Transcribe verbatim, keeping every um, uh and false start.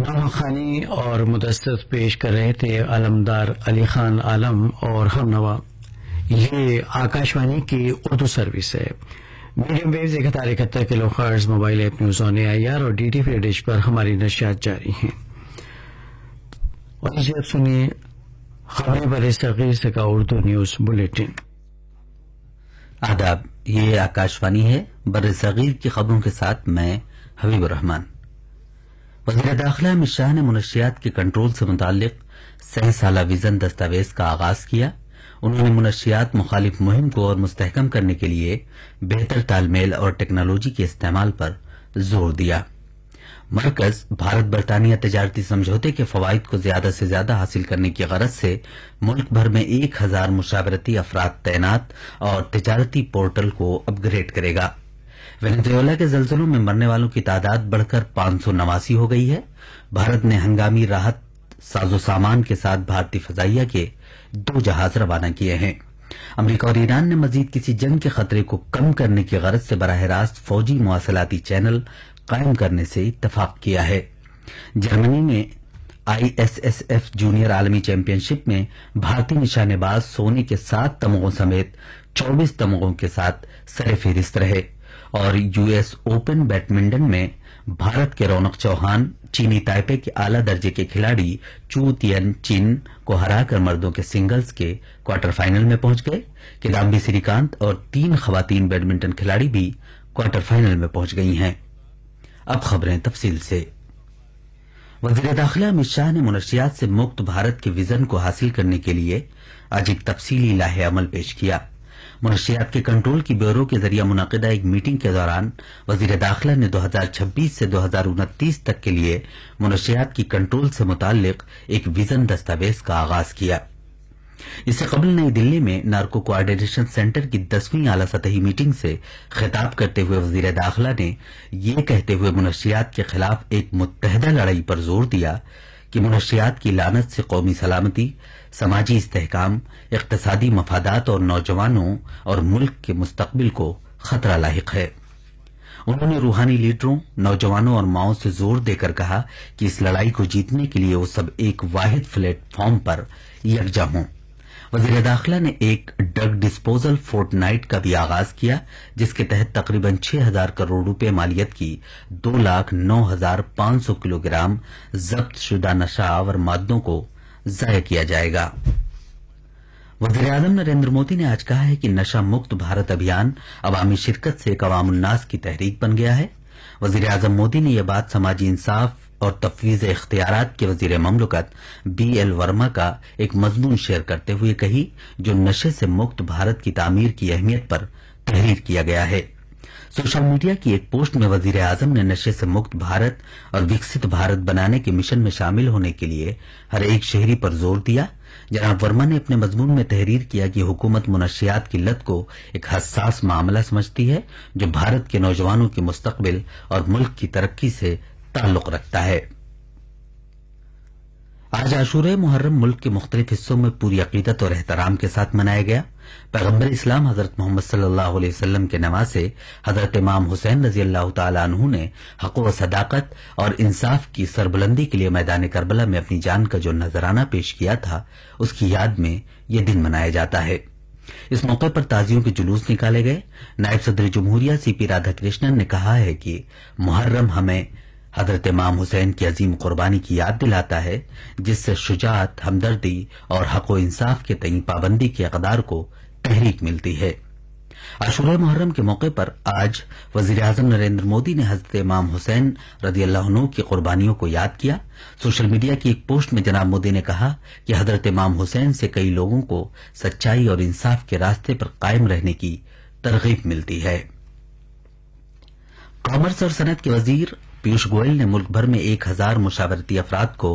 نواخانی اور مدثر پیش کر رہے تھے علمدار علی خان عالم اور ہم نوا. یہ آکاشوانی کی اردو سروس ہے. میڈیم ویوز ایک ہزار اکہتر کلو hertz mobile app news on I R اور ڈی ٹی فری ڈش پر ہماری نشریات جاری ہیں. اور اب سنیے خبریں بر صغیر سے کا اردو نیوز بلیٹن. آداب، یہ آکاشوانی ہے. بر صغیر کی خبروں کے ساتھ میں حبیب الرحمان. وزیر داخلہ امت شاہ نے منشیات کے کنٹرول سے متعلق سہ سالہ ویژن دستاویز کا آغاز کیا. انہوں نے منشیات مخالف مہم کو اور مستحکم کرنے کے لیے بہتر تال میل اور ٹیکنالوجی کے استعمال پر زور دیا. مرکز بھارت برطانیہ تجارتی سمجھوتے کے فوائد کو زیادہ سے زیادہ حاصل کرنے کی غرض سے ملک بھر میں ایک ہزار مشاورتی افراد تعینات اور تجارتی پورٹل کو اپ گریڈ کرے گا. وینزویلا کے زلزلوں میں مرنے والوں کی تعداد بڑھ کر پانچ سو نواسی ہو گئی ہے. بھارت نے ہنگامی راحت ساز و سامان کے ساتھ بھارتی فضائیہ کے دو جہاز روانہ کیے ہیں. امریکہ اور ایران نے مزید کسی جنگ کے خطرے کو کم کرنے کی غرض سے براہ راست فوجی مواصلاتی چینل قائم کرنے سے اتفاق کیا ہے. جرمنی میں I S S F junior عالمی چیمپئن شپ میں بھارتی نشانے باز سونے کے سات تمغوں سمیت چوبیس تمغوں کے ساتھ سر فہرست رہے. اور یو ایس اوپن بیڈمنٹن میں بھارت کے رونق چوہان چینی تائپے کے اعلی درجے کے کھلاڑی چو تین چین کو ہرا کر مردوں کے سنگلز کے کوارٹر فائنل میں پہنچ گئے. کدامبی سری کانت اور تین خواتین بیڈمنٹن کھلاڑی بھی کوارٹر فائنل میں پہنچ گئی ہیں. اب خبریں تفصیل سے. وزیر داخلہ امت شاہ نے منشیات سے مکت بھارت کے ویژن کو حاصل کرنے کے لیے آج ایک تفصیلی لائحہ عمل پیش کیا. منشیات کے کنٹرول کی بیورو کے ذریعہ منعقدہ ایک میٹنگ کے دوران وزیر داخلہ نے دو ہزار چھبیس سے دو ہزار انتیس تک کے لیے منشیات کی کنٹرول سے متعلق ایک ویژن دستاویز کا آغاز کیا. اس سے قبل نئی دلی میں نارکو کوآرڈینیشن سینٹر کی دسویں اعلی سطحی میٹنگ سے خطاب کرتے ہوئے وزیر داخلہ نے یہ کہتے ہوئے منشیات کے خلاف ایک متحدہ لڑائی پر زور دیا کہ منشیات کی لعنت سے قومی سلامتی، سماجی استحکام، اقتصادی مفادات اور نوجوانوں اور ملک کے مستقبل کو خطرہ لاحق ہے. انہوں نے روحانی لیڈروں، نوجوانوں اور ماؤں سے زور دے کر کہا کہ اس لڑائی کو جیتنے کے لیے وہ سب ایک واحد پلیٹ فارم پر یکجا ہوں. وزیر داخلہ نے ایک ڈرگ ڈسپوزل فورٹ نائٹ کا بھی آغاز کیا، جس کے تحت تقریباً چھ ہزار کروڑ روپے مالیت کی دو لاکھ نو ہزار پانچ سو کلو گرام ضبط شدہ نشہ آور مادوں کو ضائع کیا جائے گا. وزیر اعظم نریندر مودی نے آج کہا ہے کہ نشہ مکت بھارت ابھیان عوامی شرکت سے ایک عوام الناس کی تحریک بن گیا ہے. وزیر اعظم مودی نے یہ بات سماجی انصاف اور تفویض اختیارات کے وزیر مملکت بی ایل ورما کا ایک مضمون شیئر کرتے ہوئے کہی، جو نشے سے مکت بھارت کی تعمیر کی اہمیت پر تحریر کیا گیا ہے. سوشل میڈیا کی ایک پوسٹ میں وزیر اعظم نے نشے سے مکت بھارت اور وکست بھارت بنانے کے مشن میں شامل ہونے کے لیے ہر ایک شہری پر زور دیا. جناب ورما نے اپنے مضمون میں تحریر کیا کہ حکومت منشیات کی لت کو ایک حساس معاملہ سمجھتی ہے جو بھارت کے نوجوانوں کے مستقبل اور ملک کی ترقی سے تعلق رکھتا ہے. آج عاشورہ محرم ملک کے مختلف حصوں میں پوری عقیدت اور احترام کے ساتھ منایا گیا. پیغمبر اسلام حضرت محمد صلی اللہ علیہ وسلم کے نواسے حضرت امام حسین رضی اللہ تعالی عنہ نے حق و صداقت اور انصاف کی سربلندی کے لیے میدان کربلا میں اپنی جان کا جو نذرانہ پیش کیا تھا، اس کی یاد میں یہ دن منایا جاتا ہے. اس موقع پر تازیوں کے جلوس نکالے گئے. نائب صدر جمہوریہ سی پی رادھا کرشنن نے کہا ہے کہ محرم ہمیں حضرت امام حسین کی عظیم قربانی کی یاد دلاتا ہے، جس سے شجاعت، ہمدردی اور حق و انصاف کے تئیں پابندی کے اقدار کو تحریک ملتی ہے. عاشورہ محرم کے موقع پر آج وزیر اعظم نریندر مودی نے حضرت امام حسین رضی اللہ عنہ کی قربانیوں کو یاد کیا. سوشل میڈیا کی ایک پوسٹ میں جناب مودی نے کہا کہ حضرت امام حسین سے کئی لوگوں کو سچائی اور انصاف کے راستے پر قائم رہنے کی ترغیب ملتی ہے. کامرس اور صنعت کے وزیر پیوش گوئل نے ملک بھر میں ایک ہزار مشاورتی افراد کو